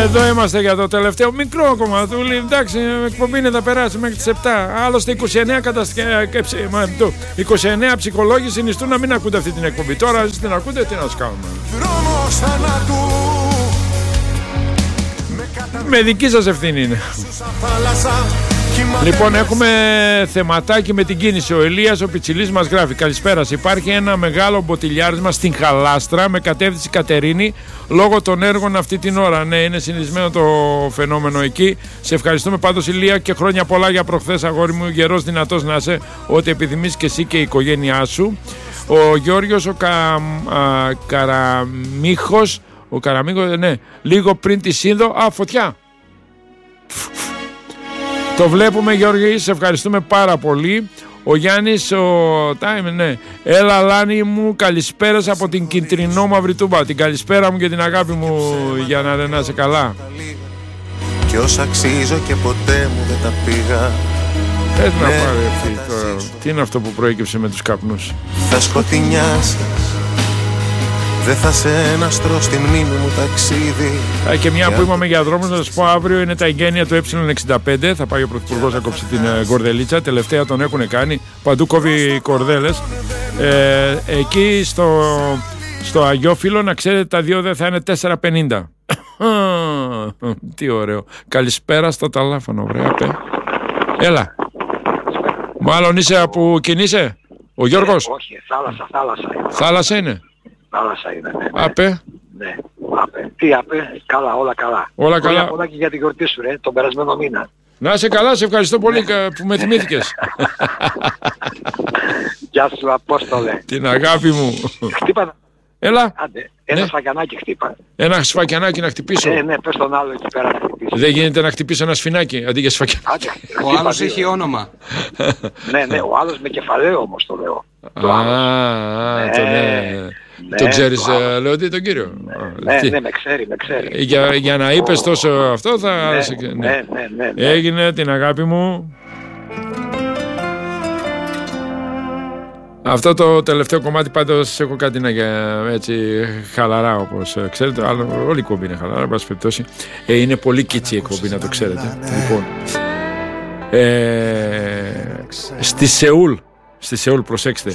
Εδώ είμαστε για το τελευταίο μικρό κομματούλι. Εντάξει, η εκπομπή είναι, θα περάσει μέχρι τις 7. Άλλωστε 29 ψυχολόγοι συνιστούν να μην ακούτε αυτή την εκπομπή. Τώρα εσείς την ακούτε, τι να σας κάνουμε. Με δική σας ευθύνη είναι. Λοιπόν, έχουμε θεματάκι με την κίνηση. Ο Ηλίας ο Πιτσιλής μας γράφει: καλησπέρα. Υπάρχει ένα μεγάλο μποτιλιάρισμα στην Χαλάστρα με κατεύθυνση Κατερίνη λόγω των έργων αυτή την ώρα. Ναι, είναι συνηθισμένο το φαινόμενο εκεί. Σε ευχαριστούμε πάντως, Ηλία, και χρόνια πολλά για προχθές, αγόρι μου. Γερός, δυνατός να είσαι, ό,τι επιθυμείς και εσύ και η οικογένειά σου. Ο Γιώργος ο Καραμίχος. Ο Καραμίχος, ναι, λίγο πριν τη Σύνδο. Φωτιά. Το βλέπουμε, Γιώργη, σε ευχαριστούμε πάρα πολύ. Ο Γιάννης, ναι. Έλα, Λάνη μου, καλησπέρα από την Κιτρινό Μαυριτούμπα. Την καλησπέρα μου και την αγάπη μου, για να είσαι καλά. Κι όσα αξίζω και ποτέ μου δεν τα πήγα. Θες να πάρει αυτή τώρα. Τι είναι αυτό που προέκυψε με τους καπνούς? Θα σκοτεινιάσει. Δεν θα σε έναστρο στη μνήμη μου ταξίδι. Και μια που είπαμε για δρόμους, να σας πω, αύριο είναι τα εγγένεια του Ε65. Θα πάει ο Πρωθυπουργός να κόψει την κορδελίτσα. Τελευταία τον έχουν κάνει. Παντού κόβει κορδέλες. Εκεί στο Αγιόφυλλο, να ξέρετε, τα δύο δεν θα είναι 4,50. Τι ωραίο. Καλησπέρα στο ταλάφωνο, ωραία. Έλα. Μάλλον είσαι από κινείσαι, ο Γιώργος? Όχι, θάλασσα. Θάλασσα είναι. Θάλασσα είναι, ναι. Απέ. Ναι, απέ. Τι απέ, καλά, όλα καλά. Όλα καλά. Πολλά και για την γιορτή σου, τον περασμένο μήνα. Να είσαι καλά, σε ευχαριστώ πολύ που με θυμήθηκες. Γεια σου, Απόστολε. Την αγάπη μου. Χτύπα. Έλα. Άντε, ένα σφακιανάκι χτύπα. Ένα σφακιανάκι να χτυπήσω. Ναι, πες τον άλλο εκεί πέρα να χτυπήσω. Δεν γίνεται να χτυπήσω ένα σφινάκι αντί για σφακιανάκι. Ο άλλος έχει όνομα. Ναι, ο άλλος με κεφαλαίο όμως το λέω. Το ξέρεις, Λεοντή, τον κύριο? Ναι, με ξέρει. Για να είπες τόσο αυτό θα... Ναι. Έγινε, την αγάπη μου. Αυτό το τελευταίο κομμάτι πάντως έχω κάτι να έτσι χαλαρά, όπως ξέρετε. Όλη η εκπομπή είναι χαλαρά, εν πάση περιπτώσει. Είναι πολύ κίτσι η εκπομπή, να το ξέρετε. Λοιπόν, στη Σεούλ, προσέξτε,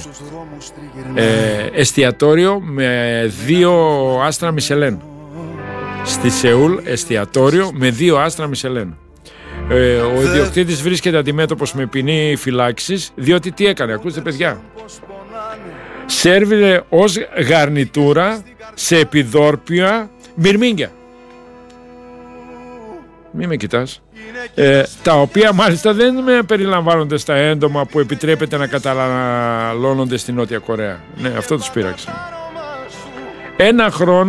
εστιατόριο με 2 άστρα Μισελέν. Στη Σεούλ, εστιατόριο με 2 άστρα Μισελέν. Ο ιδιοκτήτης βρίσκεται αντιμέτωπος με ποινή φυλάξης, διότι τι έκανε, ακούστε παιδιά? Σέρβιρε ως γαρνιτούρα σε επιδόρπια μυρμήγκια. Μη με κοιτάς. Τα οποία μάλιστα δεν περιλαμβάνονται στα έντομα που επιτρέπεται να καταναλώνονται στη Νότια Κορέα. Ναι, αυτό τους πείραξε. Ένα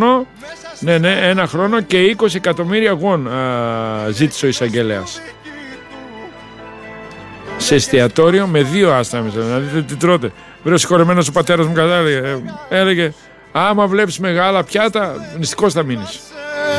χρόνο και 20 εκατομμύρια γουόν ζήτησε ο εισαγγελέας. Σε εστιατόριο με 2 άστρα. Δηλαδή τι τρώτε? Βρε, συγχωρεμένος ο πατέρας μου έλεγε, άμα βλέπεις μεγάλα πιάτα, νηστικός θα μείνεις.